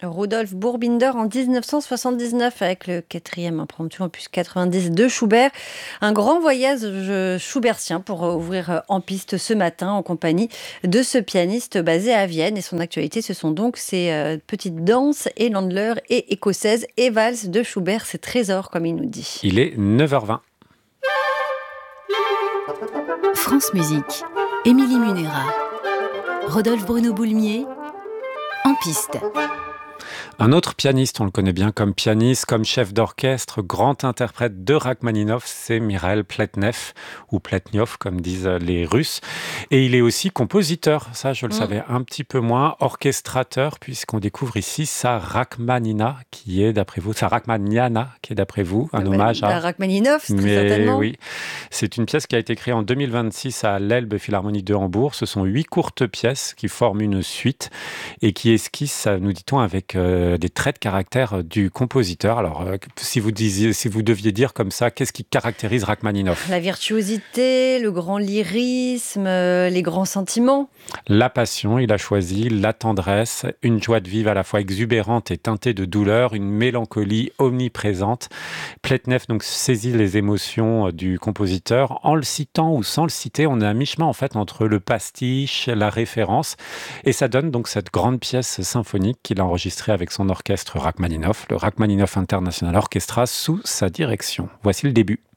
Rudolf Burbinder en 1979 avec le quatrième impromptu opus 90 de Schubert. Un grand voyage schubertien pour ouvrir en piste ce matin en compagnie de ce pianiste basé à Vienne. Et son actualité, ce sont donc ces petites danses et Landler et écossaises et valses de Schubert, ses trésors comme il nous dit. Il est 9h20. France Musique, Émilie Munera, Rodolphe Bruno Boulmier, en piste. Un autre pianiste, on le connaît bien comme pianiste, comme chef d'orchestre, grand interprète de Rachmaninov, c'est Mikhail Pletnev, ou Pletnyov comme disent les Russes. Et il est aussi compositeur, ça je le savais un petit peu moins, orchestrateur, puisqu'on découvre ici sa Rachmanina, qui est d'après vous, sa Rachmaniana, qui est d'après vous, un hommage à Rachmaninov, très certainement. Oui, c'est une pièce qui a été créée en 2026 à l'Elbe Philharmonie de Hambourg. Ce sont 8 courtes pièces qui forment une suite et qui esquissent, nous dit-on, avec des traits de caractère du compositeur. Alors, si vous deviez dire comme ça, qu'est-ce qui caractérise Rachmaninov ? La virtuosité, le grand lyrisme, les grands sentiments. La passion, il a choisi, la tendresse, une joie de vivre à la fois exubérante et teintée de douleur, une mélancolie omniprésente. Pletnev donc saisit les émotions du compositeur en le citant ou sans le citer. On est à mi-chemin en fait entre le pastiche, la référence, et ça donne donc cette grande pièce symphonique qu'il a enregistrée avec son orchestre Rachmaninov, le Rachmaninov International Orchestra, sous sa direction. Voici le début.